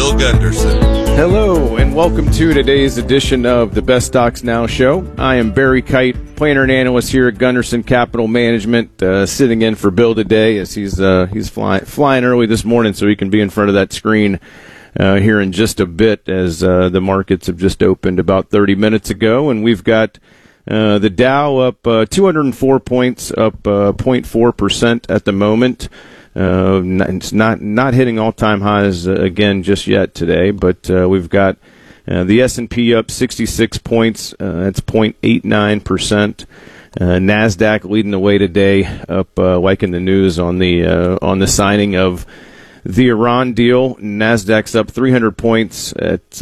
Bill Gunderson. Hello, and welcome to today's edition of the Best Stocks Now show. I am Barry Kite, planner and analyst here at Gunderson Capital Management, sitting in for Bill today as he's flying early this morning so he can be in front of that screen here in just a bit as the markets have just opened about 30 minutes ago, and we've got the Dow up 204 points, up 0.4% at the moment. It's not hitting all-time highs again just yet today, but we've got the S&P up 66 points. That's 0.89%. NASDAQ leading the way today, up like in the news on the signing of the Iran deal. NASDAQ's up 300 points at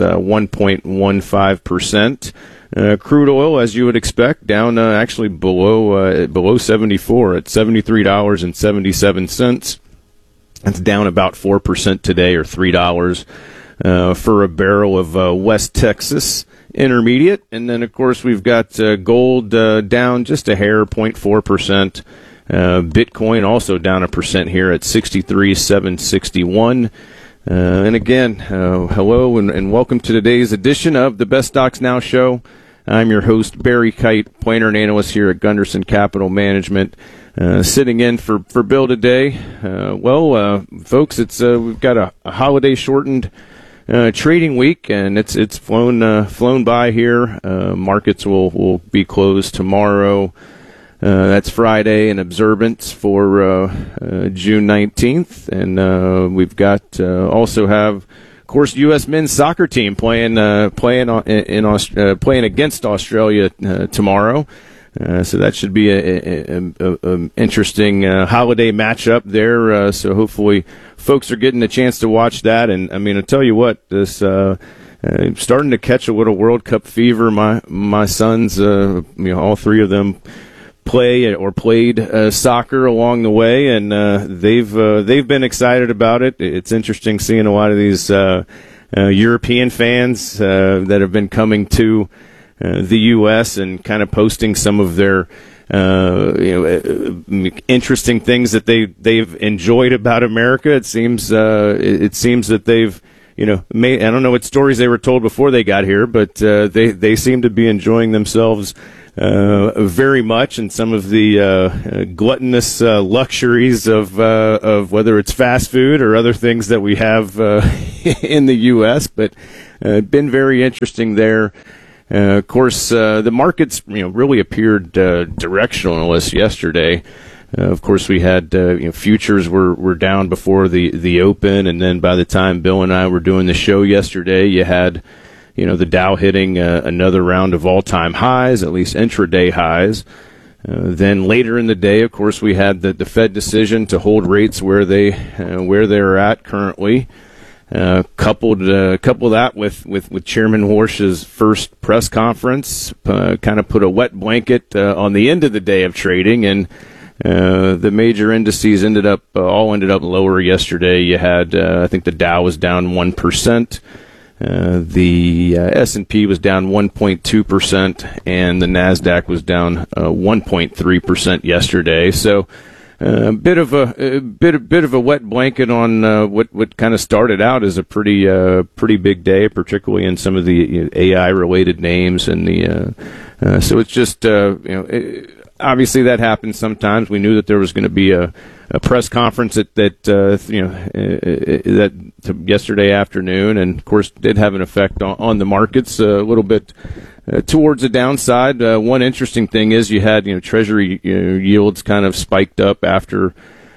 1.15%. Crude oil, as you would expect, down actually below 74 at $73.77. That's down about 4% today, or $3 for a barrel of West Texas Intermediate. And then, of course, we've got gold down just a hair, 0.4%. Bitcoin also down 1% here at 63,761. And again, hello and welcome to today's edition of the Best Stocks Now show. I'm your host, Barry Kite, planner and analyst here at Gunderson Capital Management, sitting in for Bill today. Folks, it's we've got a holiday shortened trading week, and it's flown by here. Markets will be closed tomorrow. That's Friday, an observance for June 19th, and we've got also have, of course, U.S. men's soccer team playing against Australia tomorrow. So that should be a interesting holiday matchup there. So hopefully, folks are getting a chance to watch that. And I mean, I tell you what, this starting to catch a little World Cup fever. My sons, all three of them play or played soccer along the way, and they've been excited about it. It's interesting seeing a lot of these European fans that have been coming to the U.S. and kind of posting some of their interesting things that they've enjoyed about America. It seems that they've I don't know what stories they were told before they got here, but they seem to be enjoying themselves very much, and some of the gluttonous luxuries of whether it's fast food or other things that we have in the U.S. But been very interesting there. Of course, the markets really appeared directionless yesterday. Of course, we had futures were down before the open, and then by the time Bill and I were doing the show yesterday, you had the Dow hitting another round of all-time highs, at least intraday highs. Then later in the day, of course, we had the Fed decision to hold rates where they're at currently. Couple that with Chairman Warsh's first press conference, kind of put a wet blanket on the end of the day of trading, and the major indices ended up lower yesterday. You had I think the Dow was down 1%. The S&P was down 1.2%, and the NASDAQ was down 1.3% yesterday. So a bit of a wet blanket on what kind of started out as a pretty big day, particularly in some of the AI related names, and so it's just obviously that happens sometimes. We knew that there was going to be a press conference that yesterday afternoon, and of course did have an effect on the markets a little bit towards the downside. One interesting thing is you had Treasury yields kind of spiked up after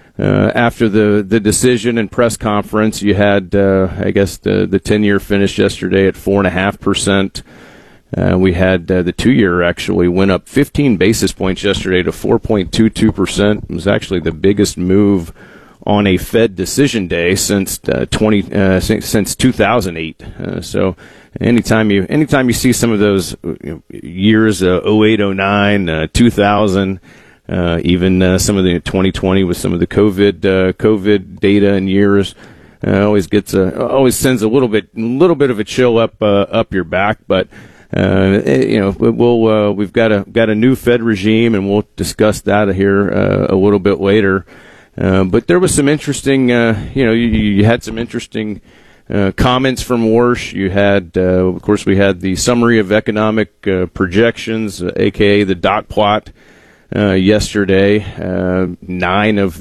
the decision and press conference. You had I guess the 10-year finished yesterday at 4.5%. We had the 2-year actually went up 15 basis points yesterday to 4.22%. It was actually the biggest move on a Fed decision day since 2008. So anytime you see some of those years, 08, 09, 2000, even some of the 2020 with some of the COVID data and years, always sends a little bit of a chill up your back, but. We've got a new Fed regime, and we'll discuss that here a little bit later. But there was some interesting, you had some interesting comments from Warsh. You had, of course, we had the summary of economic projections, aka the dot plot, yesterday. Nine of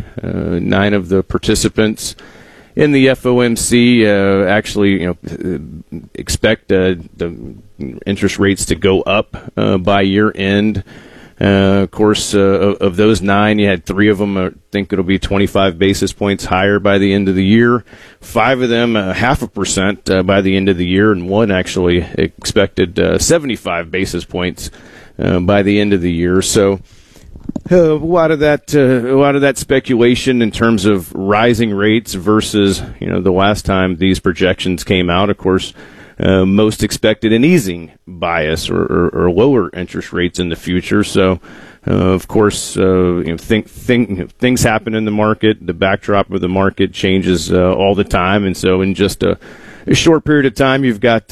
the participants in the FOMC actually, expect the interest rates to go up by year end. Of course, of those nine, you had three of them think it'll be 25 basis points higher by the end of the year. Five of them, 0.5% by the end of the year, and one actually expected 75 basis points by the end of the year. So a lot of that speculation in terms of rising rates versus the last time these projections came out. Of course, most expected an easing bias or lower interest rates in the future. So, of course, things happen in the market. The backdrop of the market changes all the time, and so in just a short period of time, you've got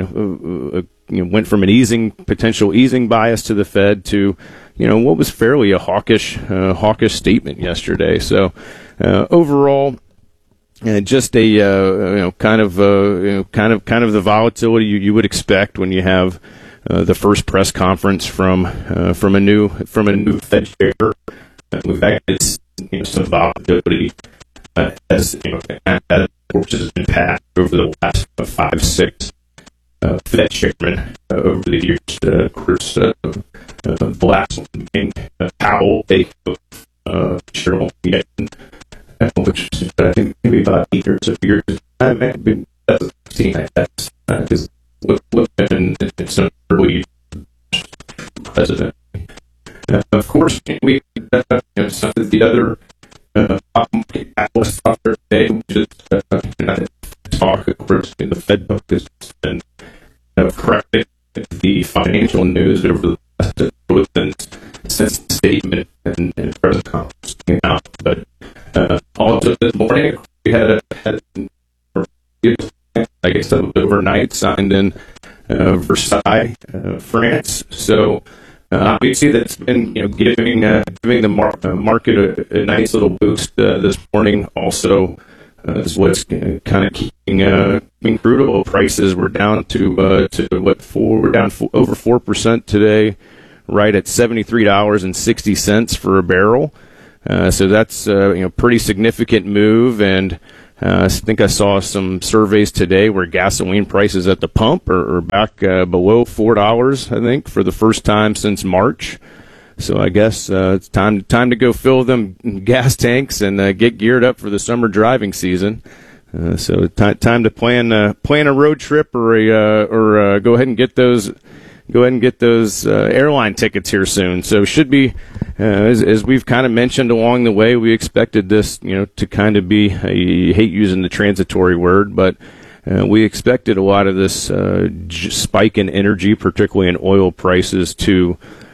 went from an potential easing bias to the Fed to what was fairly a hawkish statement yesterday. So overall, just a kind of the volatility you would expect when you have the first press conference from a new Fed chair. We've actually seen some volatility as course has been passed over the last 5-6 Fed chairman over the years. Of course, the last one being Powell, Cheryl Yellen, which is, I think, maybe about 8 years of years. I may have been 16, that's because it's an early president. Of course, we some of the other catalysts out there today, which is talk, of course, in the Fed book has been corrected the financial news over the last since the statement and press conference came out. But also this morning, we had I guess overnight signed in Versailles, France. So obviously that's been giving the market a nice little boost this morning. Also, is what's kind of keeping crude oil prices. We're down to we're down over 4% today, right at $73.60 for a barrel. So that's pretty significant move. And I think I saw some surveys today where gasoline prices at the pump are back below $4, I think, for the first time since March. So I guess it's time to go fill them gas tanks and get geared up for the summer driving season. So time to plan a road trip or go ahead and get those airline tickets here soon. So should be as we've kind of mentioned along the way, we expected this to kind of be, I hate using the transitory word, but we expected a lot of this spike in energy, particularly in oil prices, to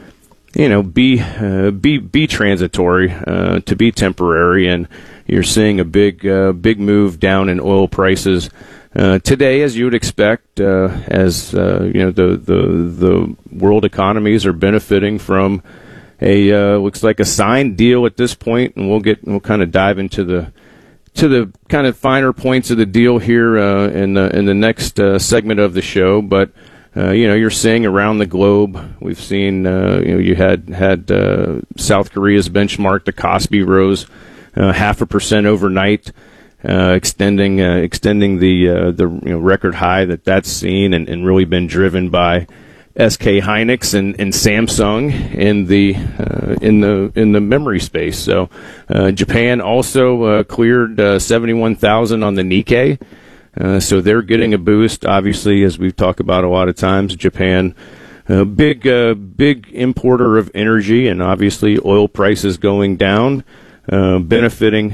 be transitory, to be temporary, and you're seeing a big move down in oil prices today, as you would expect, as the world economies are benefiting from looks like a signed deal at this point, and we'll kind of dive into the kind of finer points of the deal here in the next segment of the show, but. You're seeing around the globe. We've seen, you had South Korea's benchmark, the Kospi rose 0.5% overnight, extending the record high that's seen and really been driven by SK Hynix and Samsung in the memory space. So Japan also cleared 71,000 on the Nikkei. So they're getting a boost, obviously, as we've talked about a lot of times. Japan, big importer of energy, and obviously oil prices going down, benefiting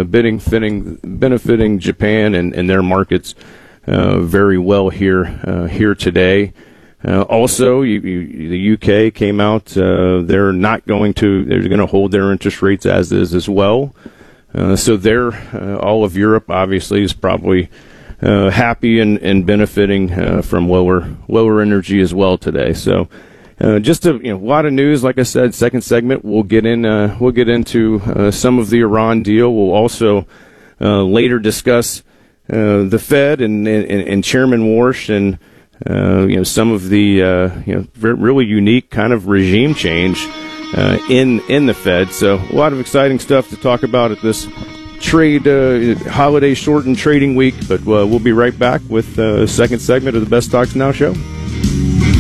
Japan and their markets very well here today. Also, the UK came out; they're going to hold their interest rates as is as well. So all of Europe obviously is probably happy and benefiting from lower energy as well today. So just a lot of news. Like I said, second segment we'll get into some of the Iran deal. We'll also later discuss the Fed and Chairman Warsh and some of the really unique kind of regime change in the Fed. So a lot of exciting stuff to talk about at this holiday shortened trading week. But we'll be right back with the second segment of the Best Stocks Now show.